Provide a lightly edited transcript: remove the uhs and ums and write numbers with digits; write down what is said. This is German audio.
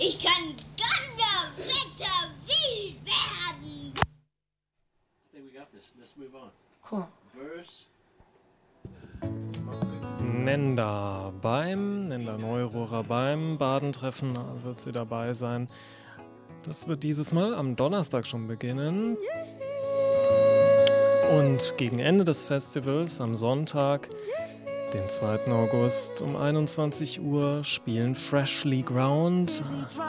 Ich kann Donnerwetter wild werden. I think we got this. Let's move on. Cool. Verse. Nenda Neururer beim Badentreffen wird sie dabei sein. Das wird dieses Mal am Donnerstag schon beginnen. Und gegen Ende des Festivals am Sonntag, den 2. August um 21 Uhr, spielen Freshly Ground.